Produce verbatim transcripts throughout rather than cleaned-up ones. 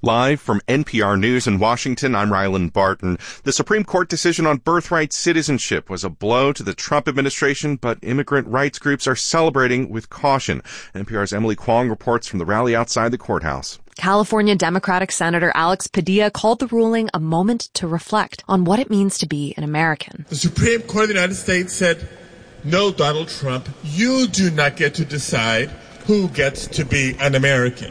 Live from N P R News in Washington, I'm Ryland Barton. The Supreme Court decision on birthright citizenship was a blow to the Trump administration, but immigrant rights groups are celebrating with caution. N P R's Emily Kwong reports from the rally outside the courthouse. California Democratic Senator Alex Padilla called the ruling a moment to reflect on what it means to be an American. The Supreme Court of the United States said, "No, Donald Trump, you do not get to decide who gets to be an American.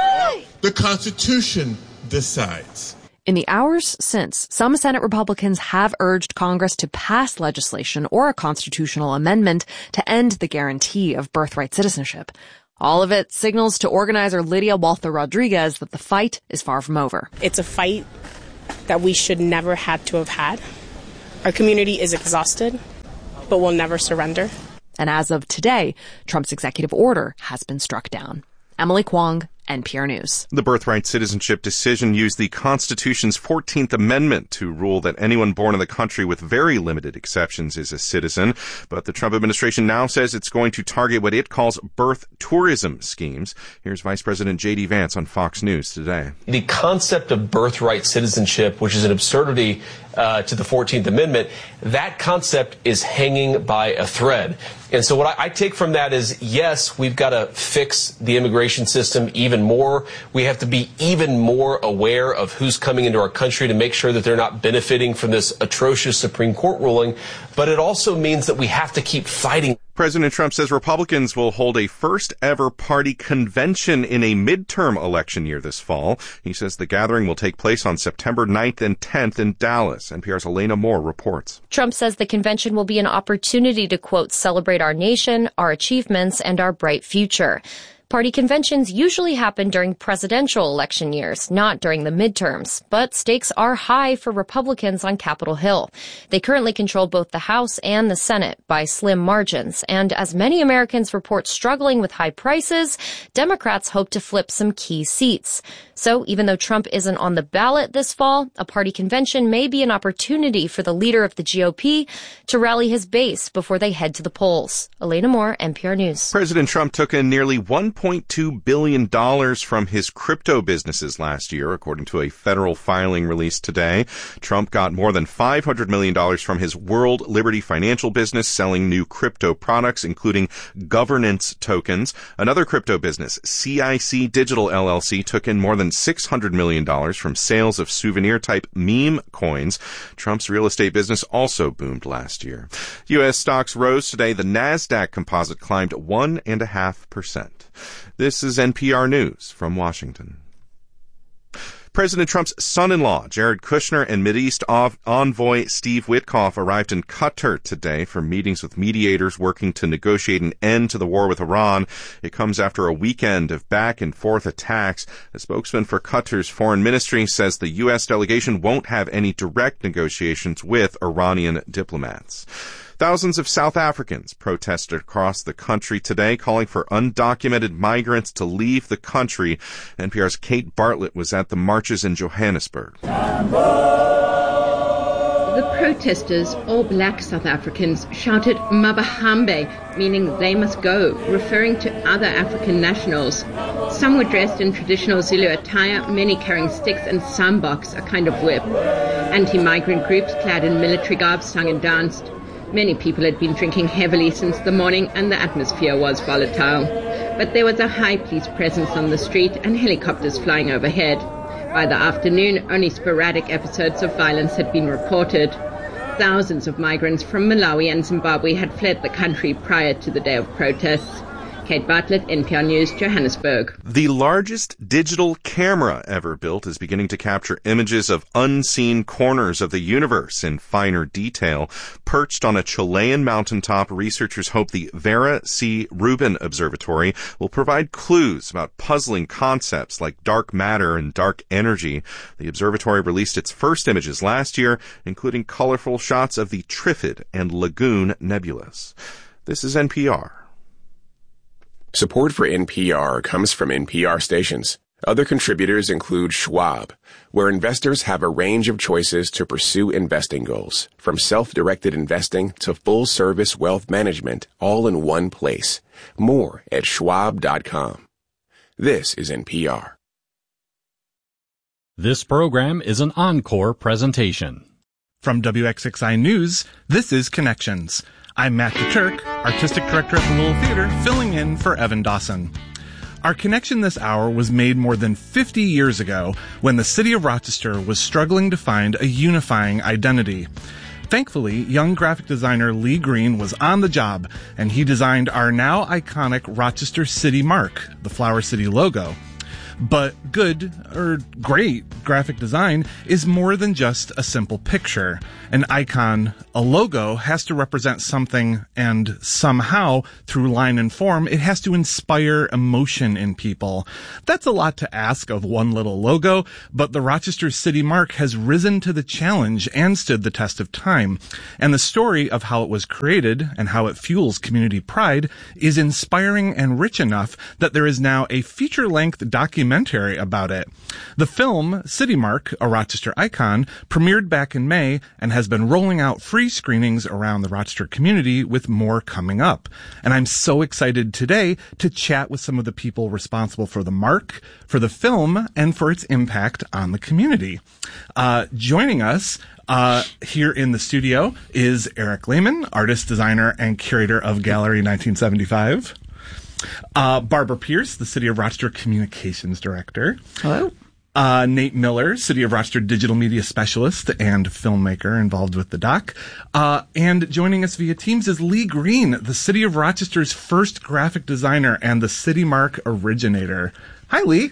The Constitution decides." In the hours since, some Senate Republicans have urged Congress to pass legislation or a constitutional amendment to end the guarantee of birthright citizenship. All of it signals to organizer Lydia Walther Rodriguez that the fight is far from over. It's a fight that we should never have to have had. Our community is exhausted, but will never surrender. And as of today, Trump's executive order has been struck down. Emily Kwong, N P R News. The birthright citizenship decision used the Constitution's fourteenth Amendment to rule that anyone born in the country with very limited exceptions is a citizen. But the Trump administration now says it's going to target what it calls birth tourism schemes. Here's Vice President J D Vance on Fox News today. The concept of birthright citizenship, which is an absurdity uh, to the fourteenth Amendment, that concept is hanging by a thread. And so what I, I take from that is, yes, we've got to fix the immigration system even more. We have to be even more aware of who's coming into our country to make sure that they're not benefiting from this atrocious Supreme Court ruling. But it also means that we have to keep fighting. President Trump says Republicans will hold a first-ever party convention in a midterm election year this fall. He says the gathering will take place on September ninth and tenth in Dallas. N P R's Elena Moore reports. Trump says the convention will be an opportunity to, quote, celebrate our nation, our achievements, and our bright future. Party conventions usually happen during presidential election years, not during the midterms. But stakes are high for Republicans on Capitol Hill. They currently control both the House and the Senate by slim margins. And as many Americans report struggling with high prices, Democrats hope to flip some key seats. So even though Trump isn't on the ballot this fall, a party convention may be an opportunity for the leader of the G O P to rally his base before they head to the polls. Elena Moore, N P R News. President Trump took in nearly one point two billion dollars from his crypto businesses last year, according to a federal filing released today. Trump got more than five hundred million dollars from his World Liberty Financial business, selling new crypto products, including governance tokens. Another crypto business, C I C Digital L L C, took in more than six hundred million dollars from sales of souvenir-type meme coins. Trump's real estate business also boomed last year. U S stocks rose today. The NASDAQ composite climbed one and a half percent. This is N P R News from Washington. President Trump's son-in-law, Jared Kushner, and Mideast envoy Steve Witkoff arrived in Qatar today for meetings with mediators working to negotiate an end to the war with Iran. It comes after a weekend of back-and-forth attacks. A spokesman for Qatar's foreign ministry says the U S delegation won't have any direct negotiations with Iranian diplomats. Thousands of South Africans protested across the country today, calling for undocumented migrants to leave the country. N P R's Kate Bartlett was at the marches in Johannesburg. The protesters, all black South Africans, shouted Mabahambe, meaning they must go, referring to other African nationals. Some were dressed in traditional Zulu attire, many carrying sticks and sambok, a kind of whip. Anti-migrant groups clad in military garb sung and danced. Many people had been drinking heavily since the morning and the atmosphere was volatile. But there was a high police presence on the street and helicopters flying overhead. By the afternoon, only sporadic episodes of violence had been reported. Thousands of migrants from Malawi and Zimbabwe had fled the country prior to the day of protests. Kate Bartlett, N P R News, Johannesburg. The largest digital camera ever built is beginning to capture images of unseen corners of the universe in finer detail. Perched on a Chilean mountaintop, researchers hope the Vera C. Rubin Observatory will provide clues about puzzling concepts like dark matter and dark energy. The observatory released its first images last year, including colorful shots of the Trifid and Lagoon nebulas. This is N P R. Support for N P R comes from N P R stations. Other contributors include Schwab, where investors have a range of choices to pursue investing goals, from self-directed investing to full-service wealth management, all in one place. More at schwab dot com. This is N P R. This program is an encore presentation. From W X X I News, this is Connections. I'm Matt DeTurk, Artistic Director at the Little Theater, filling in for Evan Dawson. Our connection this hour was made more than fifty years ago when the city of Rochester was struggling to find a unifying identity. Thankfully, young graphic designer Lee Green was on the job, and he designed our now iconic Rochester City mark, the Flower City logo. But good, or great, graphic design is more than just a simple picture. An icon, a logo, has to represent something, and somehow, through line and form, it has to inspire emotion in people. That's a lot to ask of one little logo, but the Rochester City mark has risen to the challenge and stood the test of time. And the story of how it was created and how it fuels community pride is inspiring and rich enough that there is now a feature-length documentary documentary about it. The film, City Mark, a Rochester icon, premiered back in May and has been rolling out free screenings around the Rochester community with more coming up. And I'm so excited today to chat with some of the people responsible for the mark, for the film, and for its impact on the community. Uh, joining us Uh, here in the studio is Eric Lehman, artist, designer, and curator of Gallery nineteen seventy-five. Uh, Barbara Pierce, the City of Rochester Communications Director. Hello. Uh, Nate Miller, City of Rochester Digital Media Specialist and filmmaker involved with the doc. Uh, and joining us via Teams is Lee Green, the City of Rochester's first graphic designer and the City Mark originator. Hi, Lee.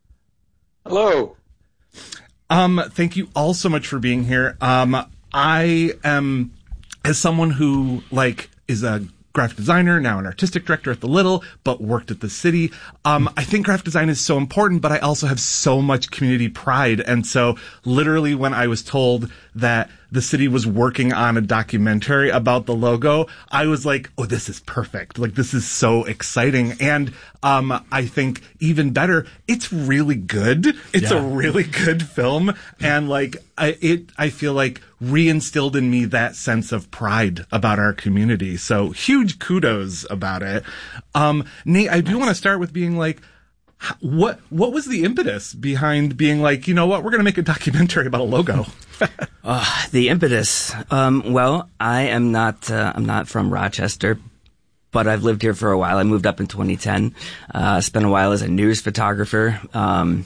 Hello. Um, thank you all so much for being here. Um, I am, as someone who, like, is a graphic designer, now an artistic director at the Little, but worked at the city. Um, I think graphic design is so important, but I also have so much community pride. And so literally when I was told that the city was working on a documentary about the logo, I was like, oh, this is perfect. Like, this is so exciting. And um, I think even better, it's really good. It's yeah. a really good film. And like, I, it, I feel like reinstilled in me that sense of pride about our community. So huge kudos about it. Um, Nate, I do want to start with being like, What what was the impetus behind being like, you know what, we're going to make a documentary about a logo? uh, the impetus. Um, well, I am not uh, I'm not from Rochester, but I've lived here for a while. I moved up in twenty ten. Uh, spent a while as a news photographer, um,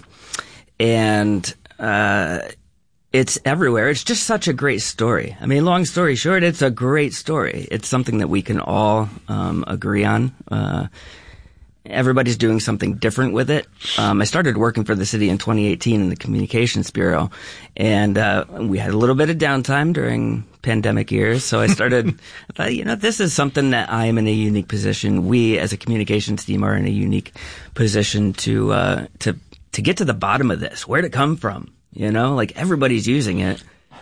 and uh, it's everywhere. It's just such a great story. I mean, long story short, it's a great story. It's something that we can all um, agree on. Uh, Everybody's doing something different with it. Um, I started working for the city in twenty eighteen in the Communications Bureau, and uh, we had a little bit of downtime during pandemic years. So I started, I thought, you know, this is something that I am in a unique position. We, as a communications team, are in a unique position to uh, to to get to the bottom of this. Where'd it come from? You know, like everybody's using it.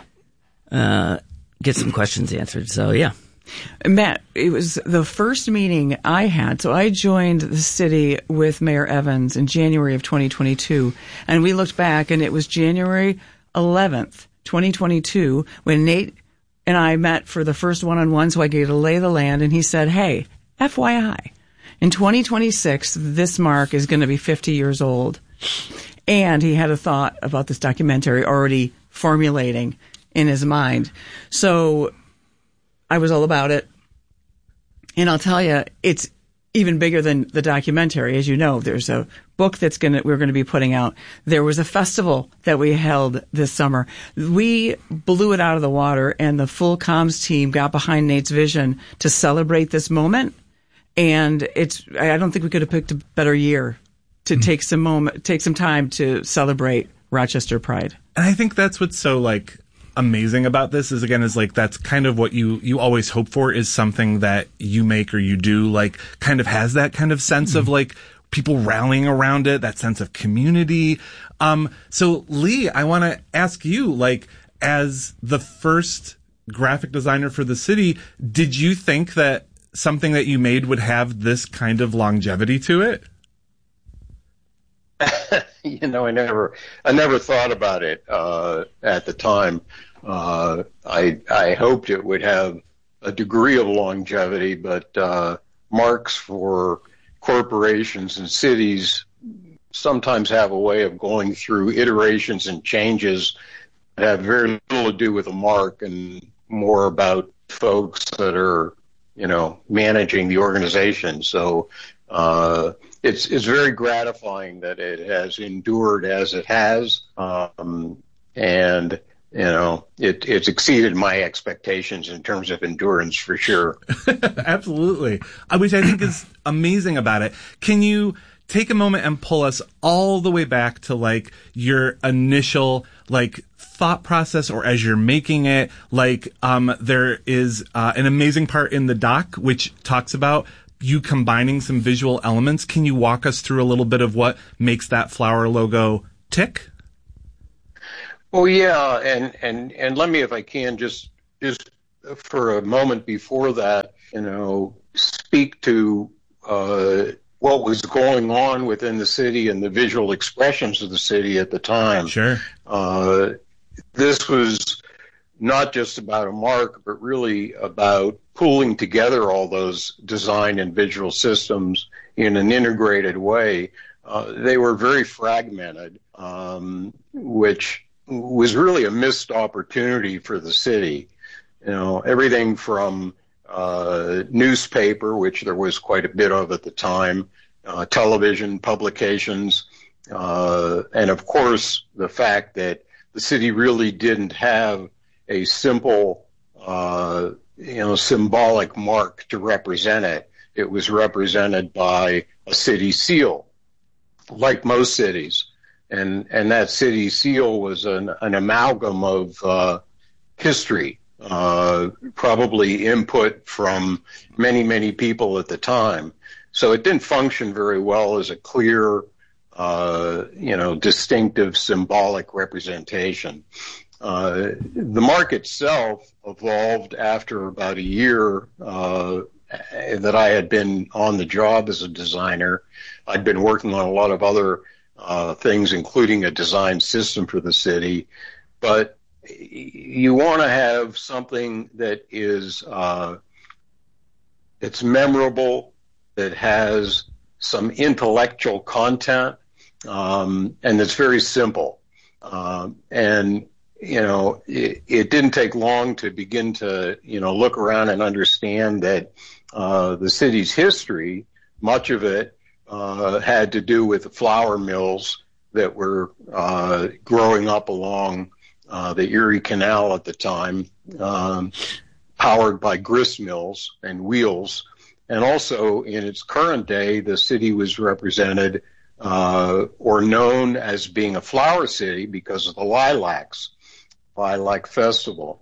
Uh, get some questions answered. So yeah. Matt, it was the first meeting I had. So I joined the city with Mayor Evans in January of twenty twenty-two. And we looked back, and it was January eleventh, twenty twenty-two, when Nate and I met for the first one-on-one, so I gave a lay of the land. And he said, hey, F Y I, in twenty twenty-six, this mark is going to be fifty years old. And he had a thought about this documentary already formulating in his mind. So I was all about it. And I'll tell you, it's even bigger than the documentary. As you know, there's a book that's going to, we're going to be putting out. There was a festival that we held this summer. We blew it out of the water, and the full comms team got behind Nate's vision to celebrate this moment. And it's, I don't think we could have picked a better year to mm-hmm. take some moment, take some time to celebrate Rochester Pride. And I think that's what's so like amazing about this is, again, is like that's kind of what you you always hope for, is something that you make or you do like kind of has that kind of sense mm-hmm. of like people rallying around it, that sense of community. Um, so Lee, I want to ask you, like, as the first graphic designer for the city, did you think that something that you made would have this kind of longevity to it? You know, I never, I never thought about it uh, at the time. Uh, I, I hoped it would have a degree of longevity, but uh, marks for corporations and cities sometimes have a way of going through iterations and changes that have very little to do with the mark and more about folks that are, you know, managing the organization. So uh, it's it's very gratifying that it has endured as it has, um, and you know, it, it's exceeded my expectations in terms of endurance for sure. Absolutely. Which I think is amazing about it. Can you take a moment and pull us all the way back to like your initial like thought process, or as you're making it? Like, um, there is uh, an amazing part in the doc which talks about you combining some visual elements. Can you walk us through a little bit of what makes that flower logo tick? Oh yeah, and, and, and let me, if I can, just just for a moment before that, you know, speak to uh, what was going on within the city and the visual expressions of the city at the time. Sure. Uh, this was not just about a mark, but really about pulling together all those design and visual systems in an integrated way. Uh, they were very fragmented, um, which was really a missed opportunity for the city. You know, everything from uh, newspaper, which there was quite a bit of at the time, uh, television, publications, uh, and of course the fact that the city really didn't have a simple, uh, you know, symbolic mark to represent it. It was represented by a city seal, like most cities. And and that city seal was an, an amalgam of uh, history, uh, probably input from many, many people at the time. So it didn't function very well as a clear, uh, you know, distinctive symbolic representation. Uh, the mark itself evolved after about a year uh, that I had been on the job as a designer. I'd been working on a lot of other Uh, things, including a design system for the city, but you want to have something that is uh, it's memorable, that has some intellectual content, um, and it's very simple. Um, and you know, it, it didn't take long to begin to you know look around and understand that uh, the city's history, much of it, Uh, had to do with the flour mills that were uh, growing up along uh, the Erie Canal at the time, um, powered by grist mills and wheels. And also in its current day, the city was represented uh, or known as being a flower city because of the Lilacs, Lilac Festival.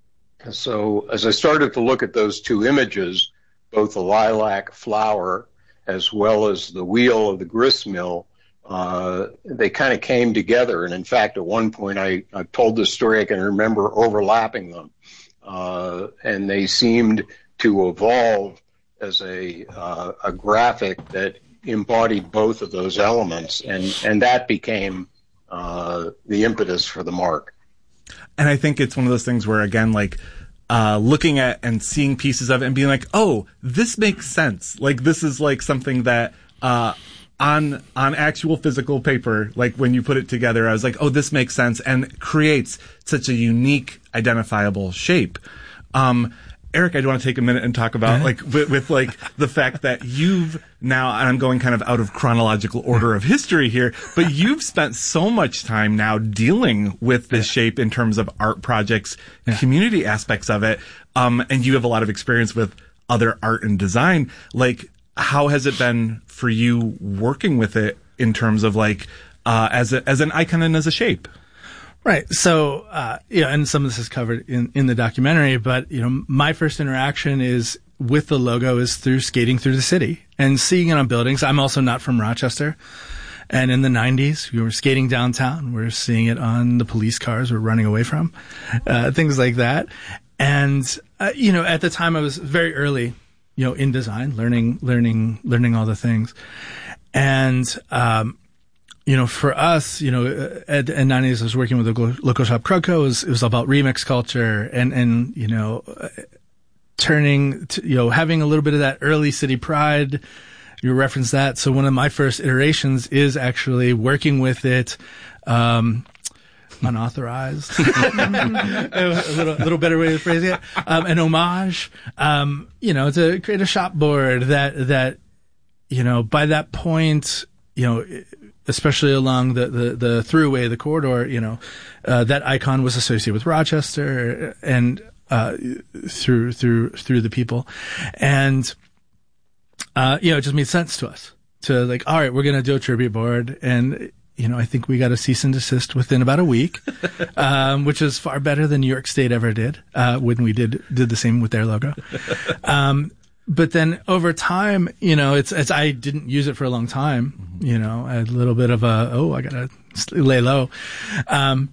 So as I started to look at those two images, both the lilac flower as well as the wheel of the grist mill, uh, they kind of came together. And in fact, at one point, I, I told this story, I can remember overlapping them. Uh, and they seemed to evolve as a, uh, a graphic that embodied both of those elements. And, and that became uh, the impetus for the mark. And I think it's one of those things where, again, like, Uh, looking at and seeing pieces of it and being like, oh, this makes sense. Like, this is like something that, uh, on, on actual physical paper, like when you put it together, I was like, oh, this makes sense, and creates such a unique, identifiable shape. Um, Eric, I do want to take a minute and talk about, like, with, with like the fact that you've now, and I'm going kind of out of chronological order of history here, but you've spent so much time now dealing with this shape in terms of art projects, yeah. community aspects of it, um, and you have a lot of experience with other art and design. Like, how has it been for you working with it in terms of like, uh, as a, as an icon and as a shape? Right. So, uh, you know, and some of this is covered in, in the documentary, but, you know, my first interaction is with the logo is through skating through the city and seeing it on buildings. I'm also not from Rochester. And in the nineties, we were skating downtown. We were seeing it on the police cars we're running away from, uh, things like that. And, uh, you know, at the time I was very early, you know, in design, learning, learning, learning all the things. And, um, you know, for us, you know, at, at nineties, I was working with a local shop, Krugco. It was, it was about remix culture and, and, you know, turning to, you know, having a little bit of that early city pride, you referenced that. So one of my first iterations is actually working with it, um, unauthorized, a little, little better way of phrasing it, um, an homage, um, you know, to create a shop board that, that, you know, by that point, you know, especially along the, the, the throughway, the corridor, you know, uh, that icon was associated with Rochester and, uh, through, through, through the people. And, uh, you know, it just made sense to us to like, all right, we're going to do a tribute board. And, you know, I think we got a cease and desist within about a week, um, which is far better than New York State ever did, uh, when we did, did the same with their logo. Um, but then over time, you know, it's, it's, I didn't use it for a long time, mm-hmm. you know, I had a little bit of a, oh, I gotta lay low. Um,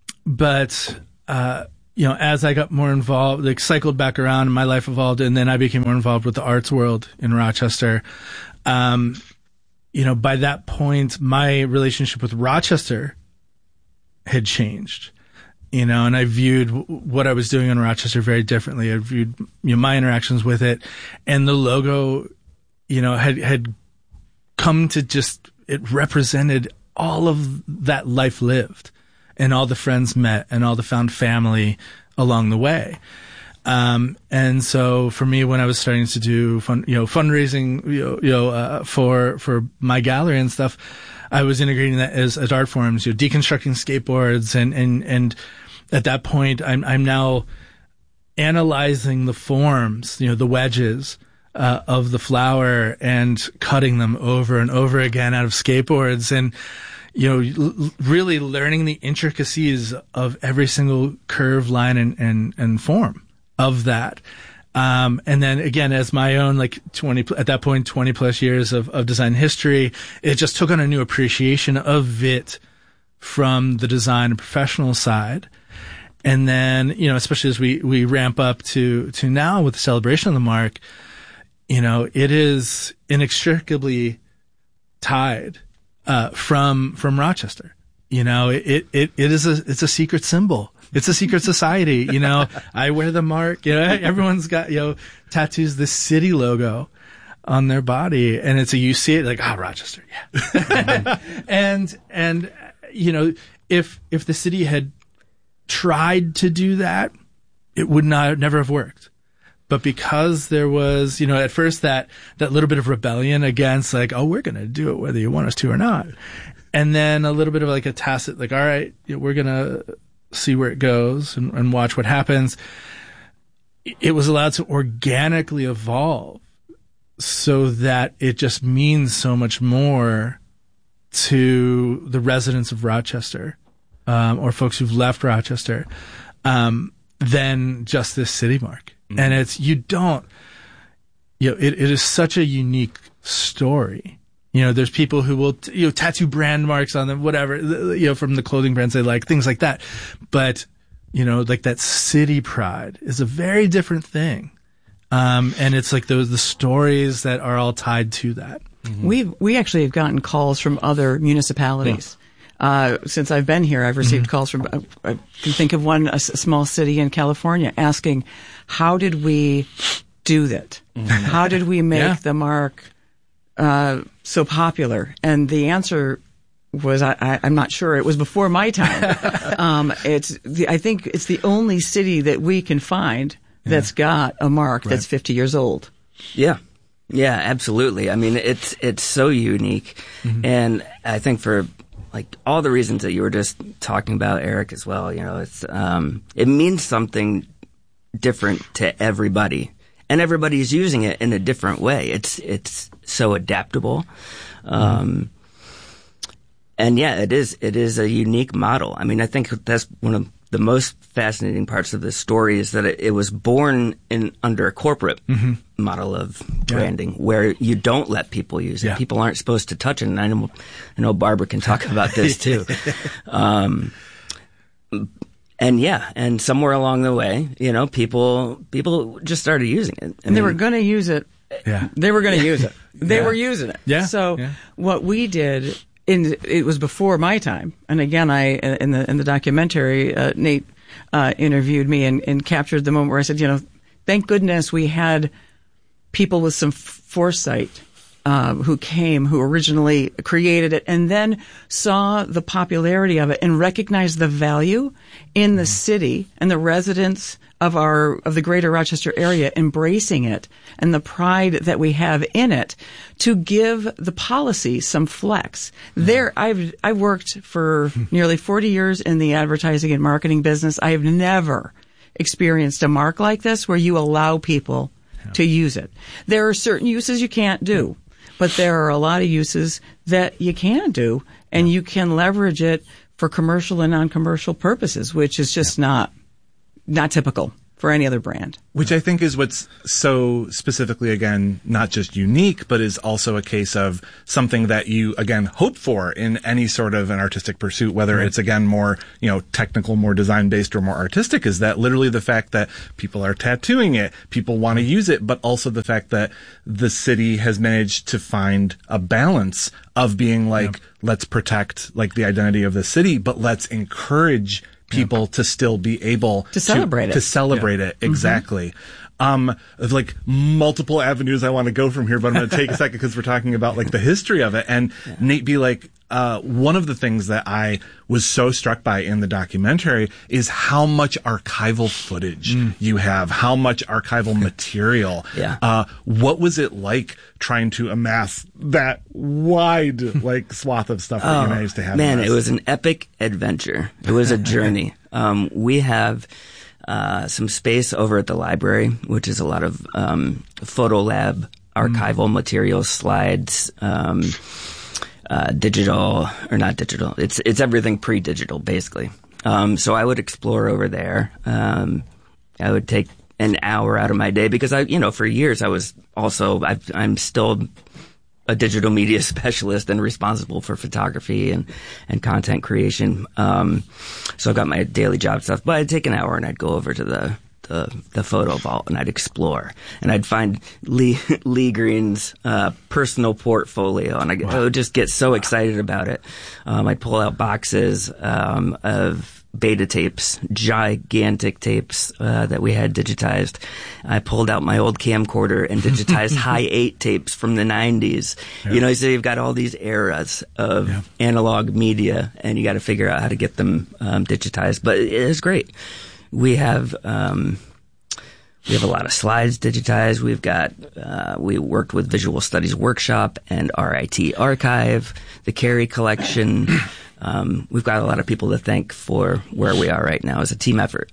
but, uh, you know, as I got more involved, like cycled back around and my life evolved, and then I became more involved with the arts world in Rochester. Um, you know, by that point, my relationship with Rochester had changed, you know, and I viewed w- what I was doing in Rochester very differently. I viewed, you know, my interactions with it, and the logo, you know, had, had come to just, it represented all of that life lived and all the friends met and all the found family along the way. Um, and so for me, when I was starting to do fun, you know, fundraising, you know, you know uh, for, for my gallery and stuff, I was integrating that as, as art forms, you know, deconstructing skateboards. And, and, and at that point, I'm, I'm now analyzing the forms, you know, the wedges, uh, of the flower and cutting them over and over again out of skateboards. And, you know, l- really learning the intricacies of every single curve, line, and, and, and form of that. Um, and then again, as my own, like twenty, at that point, twenty plus years of, of design history, it just took on a new appreciation of it from the design and professional side. And then, you know, especially as we, we ramp up to, to now with the celebration of the mark, you know, it is inextricably tied, uh, from, from Rochester. You know, it, it, it is a, it's a secret symbol. It's a secret society, you know. I wear the mark, you know, everyone's got, you know, tattoos the city logo on their body, and it's a, you see it like, ah, oh, Rochester, yeah. and, and, you know, if, if the city had tried to do that, it would not, never have worked. But because there was, you know, at first that, that little bit of rebellion against like, oh, we're going to do it whether you want us to or not. And then a little bit of like a tacit, like, all right, we're going to see where it goes and, and watch what happens. It was allowed to organically evolve so that it just means so much more to the residents of Rochester, um, or folks who've left Rochester, um, than just this city mark. Mm-hmm. And it's, you don't, you know, it, it is such a unique story. You know, there's people who will, t- you know, tattoo brand marks on them, whatever, you know, from the clothing brands they like, things like that. But, you know, like that city pride is a very different thing. Um, and it's like those, the stories that are all tied to that. Mm-hmm. We've, we actually have gotten calls from other municipalities. Yeah. Uh, since I've been here, I've received mm-hmm. calls from, uh, I can think of one, a, a small city in California asking, how did we do that? Mm-hmm. How did we make yeah. the mark, uh, so popular? And the answer was, I, I, I'm not sure. It was before my time. um, it's the, I think it's the only city that we can find that's yeah. got a mark right. that's fifty years old. Yeah. Yeah, absolutely. I mean, it's, it's so unique. Mm-hmm. And I think for like all the reasons that you were just talking about, Eric, as well, you know, it's, um, it means something different to everybody. And everybody's using it in a different way. It's, it's so adaptable. Um, mm. and yeah, it is, it is a unique model. I mean, I think that's one of the most fascinating parts of this story is that it, it was born in under a corporate mm-hmm. model of branding yeah. where you don't let people use it. Yeah. People aren't supposed to touch it. And I know, I know Barbara can talk about this too. um, And yeah, and somewhere along the way, you know, people people just started using it. I and mean, they were going to use it. Yeah. They were going to use it. They yeah. were using it. Yeah. So yeah. what we did, in it was before my time. And again, I in the in the documentary, uh, Nate uh, interviewed me and, and captured the moment where I said, you know, thank goodness we had people with some foresight uh, who came, who originally created it, and then saw the popularity of it and recognized the value in the city and the residents of our of the greater Rochester area embracing it and the pride that we have in it to give the policy some flex. Mm-hmm. There, I've I've worked for nearly forty years in the advertising and marketing business. I have never experienced a mark like this where you allow people yeah. to use it. There are certain uses you can't do, but there are a lot of uses that you can do, and you can leverage it for commercial and non-commercial purposes, which is just yeah. not not typical for any other brand. Which I think is what's so specifically, again, not just unique, but is also a case of something that you, again, hope for in any sort of an artistic pursuit, whether right. it's, again, more, you know, technical, more design-based, or more artistic, is that literally the fact that people are tattooing it, people want to use it, but also the fact that the city has managed to find a balance of being like, yep. let's protect, like, the identity of the city, but let's encourage people yeah. to still be able to celebrate to, it. To celebrate yeah. it, exactly. Mm-hmm. Um, there's like multiple avenues I want to go from here, but I'm going to take a second because we're talking about like the history of it. And yeah. Nate, be like, uh, one of the things that I was so struck by in the documentary is how much archival footage mm. you have, how much archival material. Yeah. Uh, what was it like trying to amass that wide, like, swath of stuff that oh, you managed to have? Man, it was an epic adventure. It was a journey. um, we have, uh, some space over at the library, which is a lot of, um, photo lab, archival mm. materials, slides, um, Uh, digital, or not digital. It's, it's everything pre-digital, basically. Um, so I would explore over there. Um, I would take an hour out of my day because I, you know, for years I was also, I've, I'm still a digital media specialist and responsible for photography and, and content creation. Um, so I've got my daily job stuff, but I'd take an hour and I'd go over to the, the, the photo vault and I'd explore and I'd find Lee, Lee Green's, uh, personal portfolio and I, wow. I would just get so excited about it. Um, I'd pull out boxes, um, of beta tapes, gigantic tapes, uh, that we had digitized. I pulled out my old camcorder and digitized high eight tapes from the nineties. Yeah. You know, so you've got all these eras of yeah. analog media and you got to figure out how to get them, um, digitized, but it is great. We have, um, we have a lot of slides digitized. We've got, uh, we worked with Visual Studies Workshop and R I T Archive, the Carey Collection. Um, we've got a lot of people to thank for where we are right now as a team effort.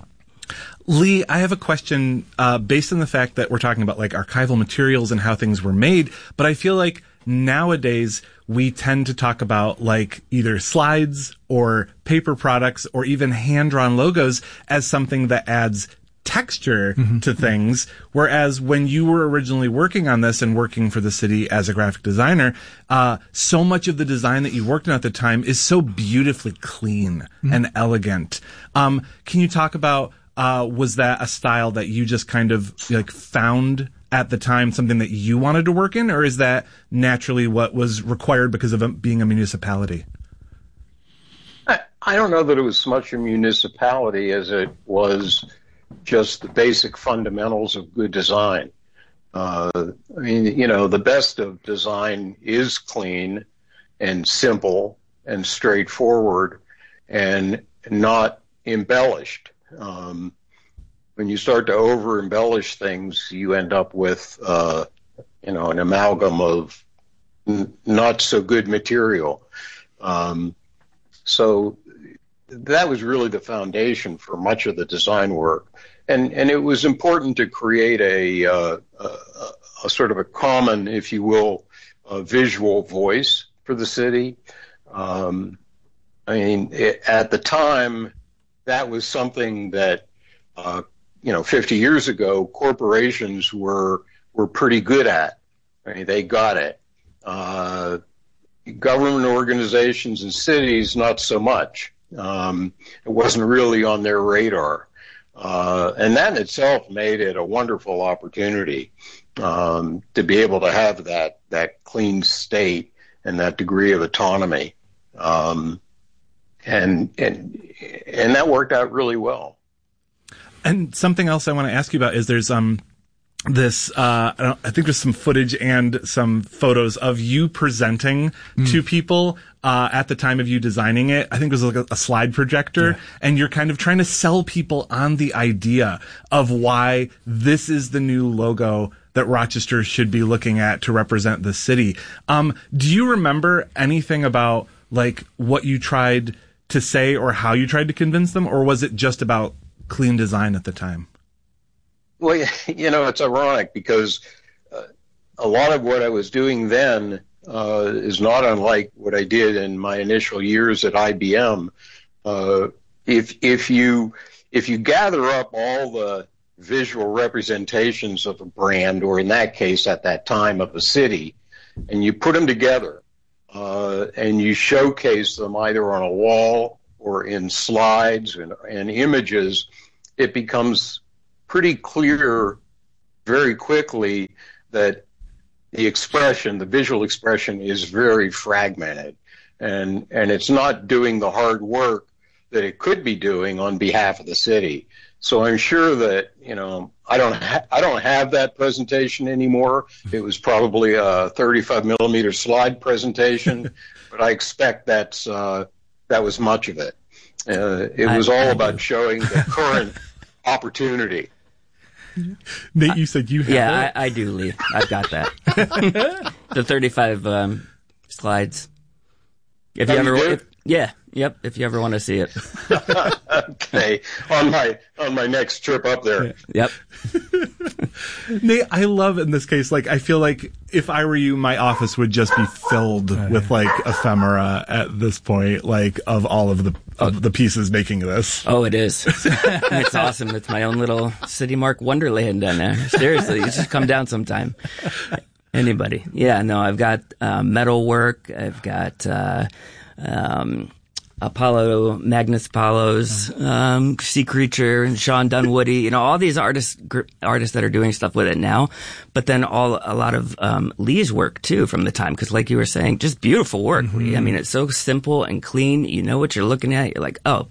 Lee, I have a question, uh, based on the fact that we're talking about like archival materials and how things were made, but I feel like nowadays we tend to talk about like either slides or paper products or even hand-drawn logos as something that adds texture mm-hmm. to things. Whereas when you were originally working on this and working for the city as a graphic designer, uh, so much of the design that you worked on at the time is so beautifully clean mm-hmm. and elegant. Um, can you talk about, uh, was that a style that you just kind of like found at the time, something that you wanted to work in, or is that naturally what was required because of it being a municipality? I, I don't know that it was so much a municipality as it was just the basic fundamentals of good design. Uh, I mean, you know, the best of design is clean and simple and straightforward and not embellished. Um, when you start to over embellish things, you end up with, uh, you know, an amalgam of n- not so good material. Um, so that was really the foundation for much of the design work. And, and it was important to create a, uh, a, a sort of a common, if you will, a visual voice for the city. Um, I mean, it, at the time, that was something that, uh, you know, fifty years ago, corporations were were pretty good at. I mean, they got it. Uh, government organizations and cities, not so much. Um, it wasn't really on their radar. Uh, and that in itself made it a wonderful opportunity um, to be able to have that, that clean state and that degree of autonomy. Um, and, and, and that worked out really well. And something else I want to ask you about is there's, um, this, uh, I, don't, I think there's some footage and some photos of you presenting mm. to people, uh, at the time of you designing it. I think it was like a, a slide projector, yeah. and you're kind of trying to sell people on the idea of why this is the new logo that Rochester should be looking at to represent the city. Um, do you remember anything about like what you tried to say or how you tried to convince them, or was it just about clean design at the time? Well, you know, it's ironic because uh, a lot of what I was doing then uh, is not unlike what I did in my initial years at I B M. Uh, if if you if you gather up all the visual representations of a brand, or in that case, at that time, of a city, and you put them together uh, and you showcase them either on a wall or in slides and, and images, it becomes pretty clear very quickly that the expression, the visual expression, is very fragmented, and and it's not doing the hard work that it could be doing on behalf of the city. So I'm sure that, you know, I don't ha- I don't have that presentation anymore. It was probably a thirty-five millimeter slide presentation, but I expect that's uh, that was much of it. Uh, it was all about showing the current opportunity. Nate, you said you have yeah, it? I, I do, Lee. I've got that. The thirty-five um, slides. If Oh, you ever, you do? if, yeah, yep. If you ever want to see it. Okay, on my on my next trip up there. Yep. Nate, I love in this case, like, I feel like if I were you, my office would just be filled with like ephemera at this point, like of all of the of the pieces making this. Oh, it is. It's awesome. It's my own little City Mark Wonderland down there. Seriously, you should come down sometime. Anybody. Yeah, no, I've got uh, metal work. I've got uh, um, Apollo, Magnus Apollo's, um, Sea Creature, and Sean Dunwoody, you know, all these artists, gr- artists that are doing stuff with it now. But then all, a lot of, um, Lee's work too from the time. Cause like you were saying, just beautiful work, mm-hmm. Lee. I mean, it's so simple and clean. You know what you're looking at. You're like, oh,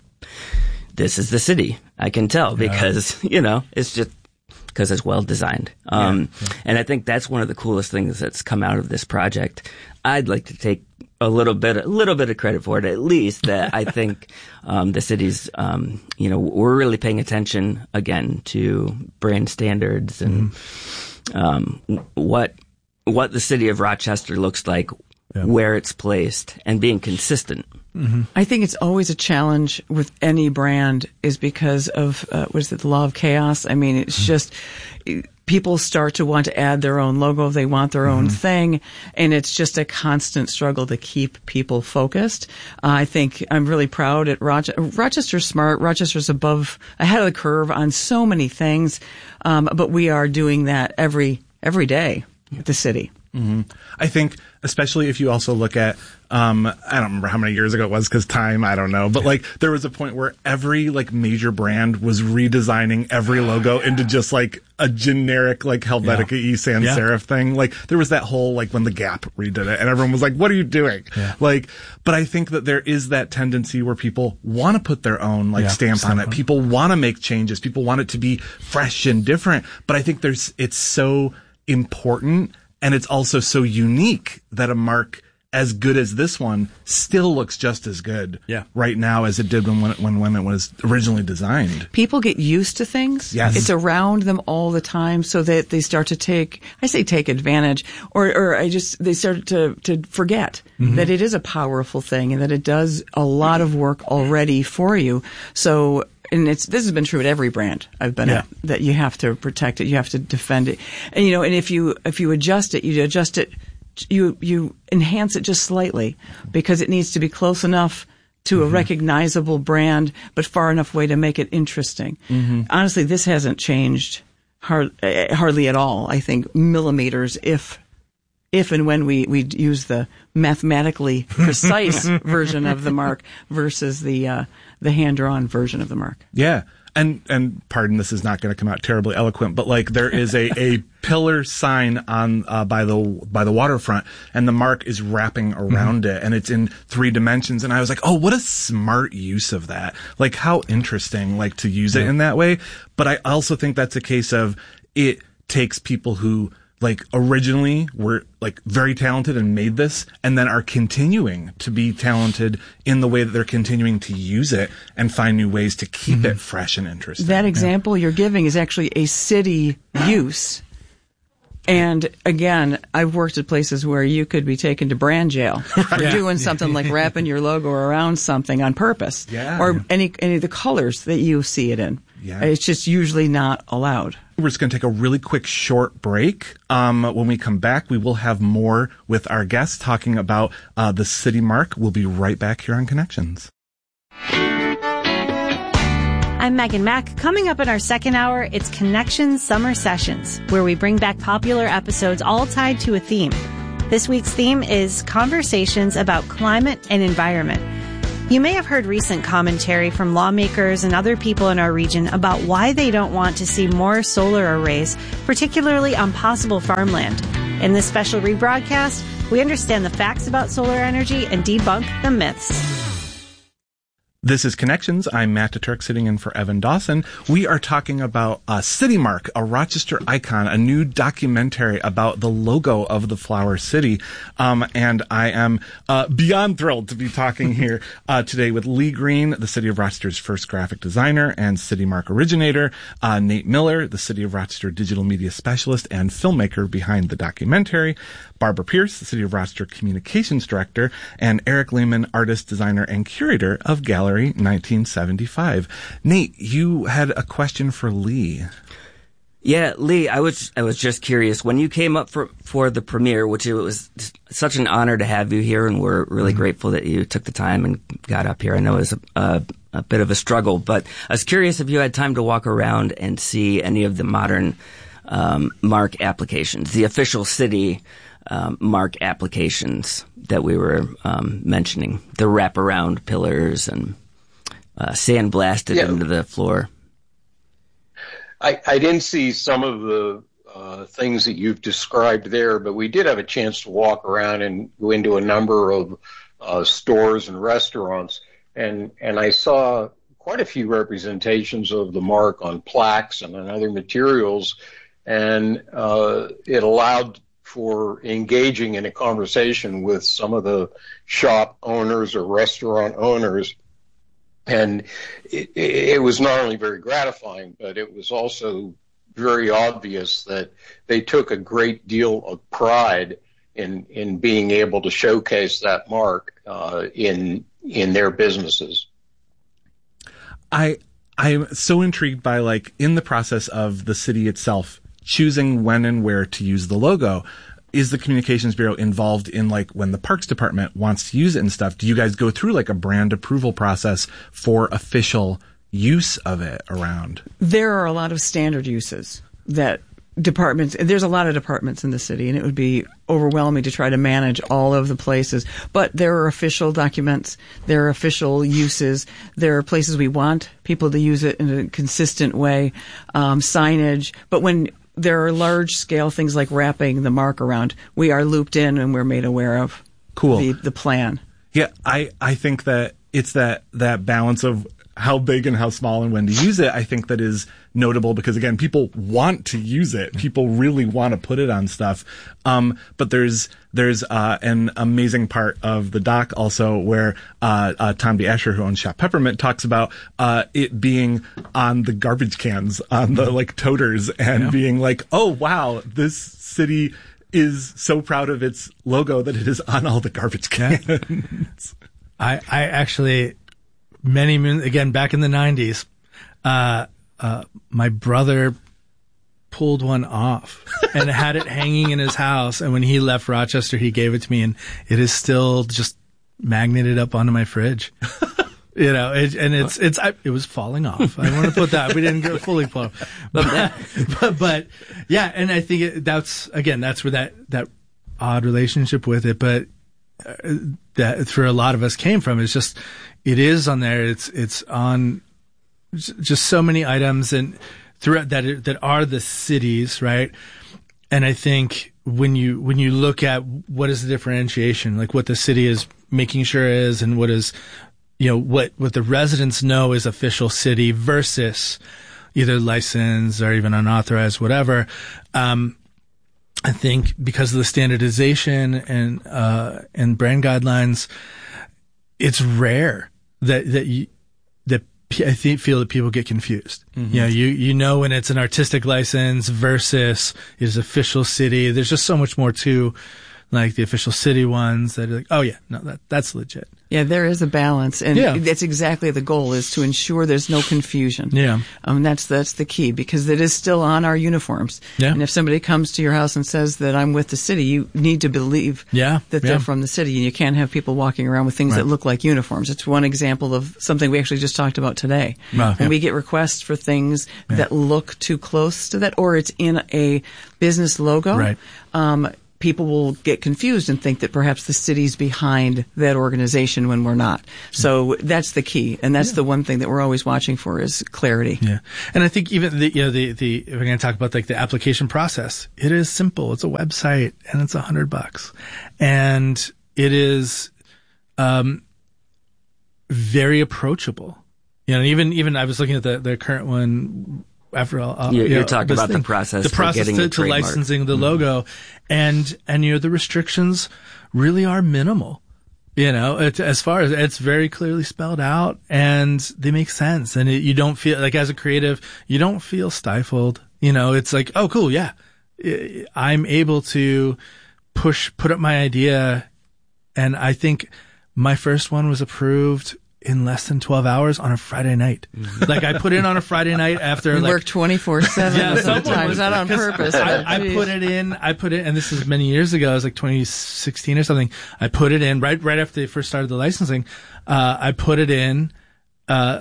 this is the city. I can tell because, yeah. you know, it's just, because it's well designed. Um, yeah, yeah. And I think that's one of the coolest things that's come out of this project. I'd like to take a little bit, a little bit of credit for it, at least that I think, um, the city's, um, you know, we're really paying attention again to brand standards and, mm-hmm. um, what, what the city of Rochester looks like, yeah. where it's placed, and being consistent. Mm-hmm. I think it's always a challenge with any brand is because of, uh, what is it, the law of chaos? I mean, it's mm-hmm. just, people start to want to add their own logo. They want their mm-hmm. own thing. And it's just a constant struggle to keep people focused. Uh, I think I'm really proud at Rochester. Rochester's smart. Rochester's above, ahead of the curve on so many things. Um, but we are doing that every, every day at the city. Mm-hmm. I think, especially if you also look at, um, I don't remember how many years ago it was because time, I don't know, but like there was a point where every like major brand was redesigning every logo into just like a generic like Helvetica yeah. E sans yeah. serif thing. Like there was that whole like when the Gap redid it and everyone was like, what are you doing? Yeah. Like, but I think that there is that tendency where people want to put their own like yeah, stamp on it. People want to make changes. People want it to be fresh and different. But I think there's, it's so important. And it's also so unique that a mark as good as this one still looks just as good yeah. right now as it did when, when, when it was originally designed. People get used to things. Yes. It's around them all the time so that they start to take, I say take advantage, or, or I just, they start to, to forget mm-hmm. that it is a powerful thing and that it does a lot of work already for you. So, and it's, this has been true at every brand I've been yeah. at, that you have to protect it, you have to defend it. And you know, and if you, if you adjust it, you adjust it, you, you enhance it just slightly because it needs to be close enough to mm-hmm. a recognizable brand, but far enough away to make it interesting. Mm-hmm. Honestly, this hasn't changed hard, uh, hardly at all. I think millimeters, if, if and when we, we use the mathematically precise version of the mark versus the, uh, the hand-drawn version of the mark. Yeah. And, and pardon, this is not going to come out terribly eloquent, but like there is a, a pillar sign on, uh, by the, by the waterfront and the mark is wrapping around mm-hmm. it and it's in three dimensions. And I was like, oh, what a smart use of that. Like how interesting, like to use it yeah. in that way. But I also think that's a case of it takes people who like originally were like very talented and made this and then are continuing to be talented in the way that they're continuing to use it and find new ways to keep mm-hmm. it fresh and interesting. That example yeah. you're giving is actually a city use. And again, I've worked at places where you could be taken to brand jail for yeah. doing something like wrapping your logo around something on purpose. Yeah. Or any any of the colors that you see it in. Yeah. It's just usually not allowed. We're just going to take a really quick short break. Um, when we come back, we will have more with our guests talking about uh, the City Mark. We'll be right back here on Connections. I'm Megan Mack. Coming up in our second hour, it's Connections Summer Sessions, where we bring back popular episodes all tied to a theme. This week's theme is conversations about climate and environment. You may have heard recent commentary from lawmakers and other people in our region about why they don't want to see more solar arrays, particularly on possible farmland. In this special rebroadcast, we understand the facts about solar energy and debunk the myths. This is Connections. I'm Matt DeTurk, sitting in for Evan Dawson. We are talking about uh, City Mark, a Rochester icon, a new documentary about the logo of the Flower City. Um, and I am uh, beyond thrilled to be talking here uh, today with Lee Green, the City of Rochester's first graphic designer and City Mark originator, uh, Nate Miller, the City of Rochester digital media specialist and filmmaker behind the documentary, Barbara Pierce, the City of Rochester communications director, and Eric Lehman, artist, designer, and curator of Gallery nineteen seventy-five. Nate, you had a question for Lee. Yeah, Lee, I was I was just curious, when you came up for for the premiere, which it was such an honor to have you here, and we're really mm-hmm. grateful that you took the time and got up here. I know it was a, a, a bit of a struggle, but I was curious if you had time to walk around and see any of the modern um, Mark applications, the official city Um, Mark applications that we were um, mentioning, the wraparound pillars and uh, sandblasted yeah. into the floor. I, I didn't see some of the uh, things that you've described there, but we did have a chance to walk around and go into a number of uh, stores and restaurants, and and I saw quite a few representations of the Mark on plaques and on other materials, and uh, it allowed for engaging in a conversation with some of the shop owners or restaurant owners. And it, it was not only very gratifying, but it was also very obvious that they took a great deal of pride in, in being able to showcase that mark uh, in in their businesses. I I'm so intrigued by, like, in the process of the city itself choosing when and where to use the logo. Is the Communications Bureau involved in, like, when the Parks Department wants to use it and stuff? Do you guys go through, like, a brand approval process for official use of it around? There are a lot of standard uses that departments, there's a lot of departments in the city, and it would be overwhelming to try to manage all of the places. But there are official documents, there are official uses, there are places we want people to use it in a consistent way, um, signage. But when there are large-scale things like wrapping the mark around, we are looped in and we're made aware of cool. the, the plan. Yeah, I, I think that it's that, that balance of how big and how small and when to use it, I think that is notable because, again, people want to use it. People really want to put it on stuff. Um, but there's there's uh, an amazing part of the doc also where uh, uh, Tom D. Asher, who owns Shop Peppermint, talks about uh, it being on the garbage cans, on the, like, toters, and yeah. being like, oh, wow, this city is so proud of its logo that it is on all the garbage cans. Yeah. I, I actually... Many, again, back in the nineties, uh, uh, my brother pulled one off and had it hanging in his house. And when he left Rochester, he gave it to me, and it is still just magneted up onto my fridge. You know, it, and it's, it's, I, it was falling off. I want to put that. We didn't get fully pull off. But, but, but, yeah, and I think it, that's, again, that's where that, that odd relationship with it, but uh, that for a lot of us came from. It's just, it is on there. It's, it's on just so many items and throughout that, that are the cities, right? And I think when you, when you look at what is the differentiation, like what the city is making sure is, and what is, you know, what, what the residents know is official city versus, either licensed or even unauthorized, whatever. Um, I think because of the standardization and uh, and brand guidelines, it's rare that that you that I think feel that people get confused. Mm-hmm. You know, you you know when it's an artistic license versus is official city. There's just so much more to like the official city ones that are like, oh yeah, no, that that's legit. Yeah, there is a balance, and yeah. that's exactly the goal, is to ensure there's no confusion. Yeah. Um, that's, that's the key, because it is still on our uniforms. Yeah. And if somebody comes to your house and says that I'm with the city, you need to believe yeah. that yeah. they're from the city, and you can't have people walking around with things right. that look like uniforms. It's one example of something we actually just talked about today. Wow, when yeah. we get requests for things yeah. that look too close to that, or it's in a business logo, right. um, people will get confused and think that perhaps the city's behind that organization when we're not. So that's the key, and that's yeah. the one thing that we're always watching for is clarity. Yeah, and I think even the you know the the if we're going to talk about like the application process, it is simple. It's a website, and it's a hundred bucks, and it is um very approachable. You know, even even I was looking at the the current one. After all, uh, you're, you know, you're talking about thing, the process, the process for getting to, the to trademark. licensing the mm-hmm. logo, and and you know the restrictions really are minimal. You know, it, as far as it's very clearly spelled out, and they make sense, and it, you don't feel like as a creative, you don't feel stifled. You know, it's like, oh, cool, yeah, I'm able to push, put up my idea, and I think my first one was approved in less than twelve hours on a Friday night. Like I put in on a Friday night after we like work twenty-four seven yeah, sometimes, not on purpose. I, I put it in, I put it, and this is many years ago, it was like twenty sixteen or something. I put it in right, right after they first started the licensing. Uh, I put it in, uh,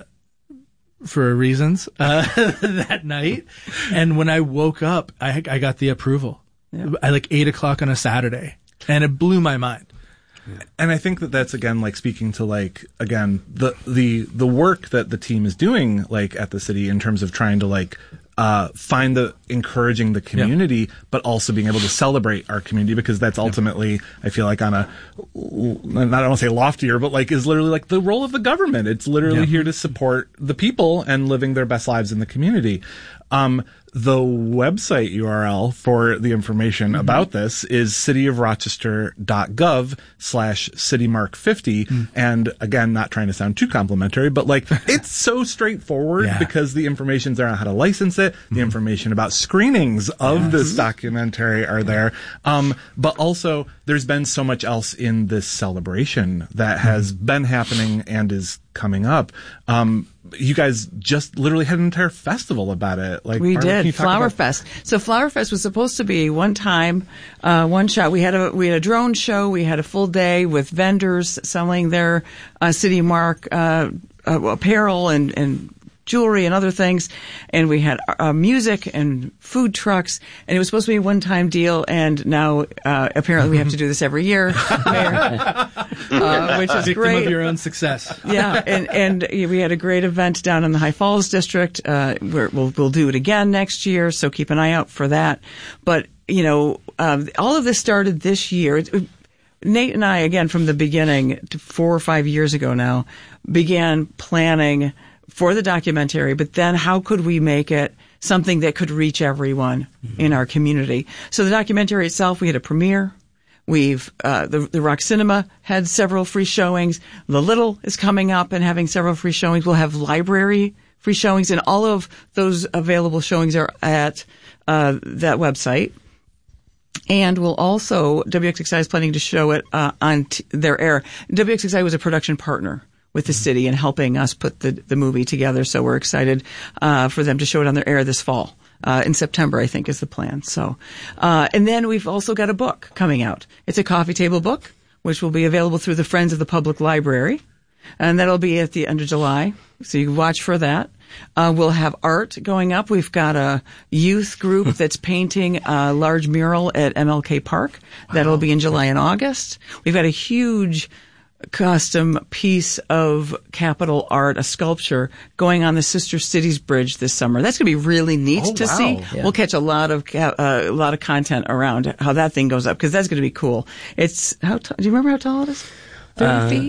for reasons, uh, that night. And when I woke up, I, I got the approval yeah. at like eight o'clock on a Saturday, and it blew my mind. And I think that that's, again, like speaking to like, again, the, the, the work that the team is doing, like at the city in terms of trying to like, uh, find the encouraging the community, yeah. but also being able to celebrate our community, because that's ultimately, yeah. I feel like on a, I don't want to say loftier, but like is literally like the role of the government. It's literally yeah. here to support the people and living their best lives in the community. Um, the website U R L for the information mm-hmm. about this is cityofrochester.gov slash citymark50. Mm. And again, not trying to sound too complimentary, but like it's so straightforward yeah. because the information's there on how to license it. The mm. information about screenings of yes. this documentary are there. Um, but also there's been so much else in this celebration that has mm. been happening and is coming up. Um, you guys just literally had an entire festival about it. Like we Barbara, did Flower about- Fest. So Flower Fest was supposed to be one time, uh, one shot. We had a we had a drone show. We had a full day with vendors selling their uh, City Mark uh, uh, apparel and and jewelry and other things, and we had uh, music and food trucks, and it was supposed to be a one-time deal, and now uh, apparently we have to do this every year, uh, which is Victim great. of your own success. Yeah, and and we had a great event down in the High Falls district. Uh, where we'll we'll do it again next year, so keep an eye out for that. But you know, um, all of this started this year. It, Nate and I, again from the beginning, four or five years ago now, began planning for the documentary, but then how could we make it something that could reach everyone mm-hmm. in our community? So the documentary itself, we had a premiere. We've, uh, the, the Rock Cinema had several free showings. The Little is coming up and having several free showings. We'll have library free showings, and all of those available showings are at, uh, that website. And we'll also, W X X I is planning to show it, uh, on t- their air. W X X I was a production partner with the city and helping us put the, the movie together. So we're excited, uh, for them to show it on their air this fall. Uh, in September, I think is the plan. So, uh, and then we've also got a book coming out. It's a coffee table book, which will be available through the Friends of the Public Library. And that'll be at the end of July. So you can watch for that. Uh, we'll have art going up. We've got a youth group that's painting a large mural at M L K Park. Wow. That'll be in July and August. We've got a huge custom piece of Capitol art, a sculpture going on the Sister Cities Bridge this summer. That's going to be really neat oh, to wow. see. Yeah. We'll catch a lot of uh, a lot of content around how that thing goes up, because that's going to be cool. It's how t- do you remember how tall it is? Thirty uh, feet.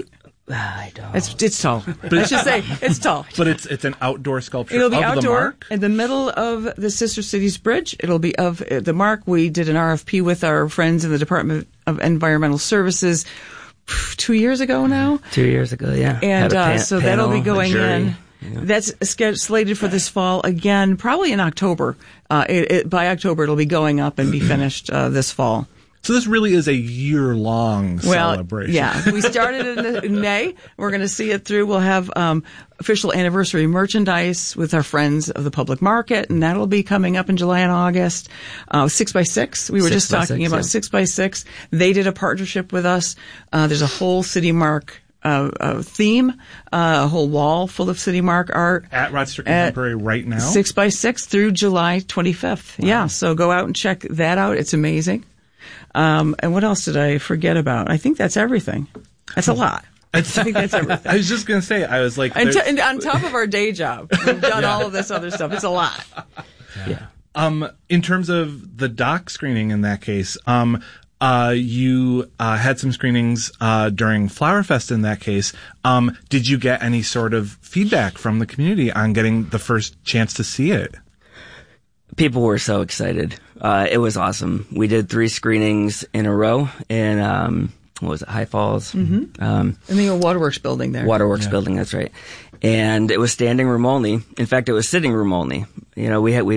I don't. It's it's tall. Let's just say it's tall. But it's it's an outdoor sculpture. It'll be of outdoor the Mark? in the middle of the Sister Cities Bridge. It'll be of uh, the Mark. We did an R F P with our friends in the Department of Environmental Services two years ago now. Two years ago, yeah. And Had a uh, pan- so panel, that'll be going a jury. in. Yeah. That's sched- slated for this fall again, probably in October. Uh, it, it, by October, it'll be going up and be finished uh, this fall. So this really is a year-long well, celebration. Yeah, we started in, the, in May. We're going to see it through. We'll have um, official anniversary merchandise with our friends of the public market, and that'll be coming up in July and August. Uh, six by six. We were Six just by talking six, about yeah. six by six. They did a partnership with us. Uh, there's a whole City Mark uh, uh, theme, uh, a whole wall full of City Mark art At Rochester Contemporary right now? Six by six through July twenty-fifth. Wow. Yeah, so go out and check that out. It's amazing. Um, and what else did I forget about? I think that's everything. That's a lot. I think that's everything. I was just going to say, I was like... And, t- and on top of our day job, we've done Yeah. all of this other stuff. It's a lot. Yeah. Um, in terms of the doc screening in that case, um, uh, you uh, had some screenings uh, during Flower Fest in that case. Um, did you get any sort of feedback from the community on getting the first chance to see it? People were so excited. Uh, it was awesome. We did three screenings in a row in, um, what was it, High Falls? Mm-hmm. Um, in the old Waterworks building there. Waterworks Yeah. building, that's right. And it was standing room only. In fact, it was sitting room only. You know, we had, we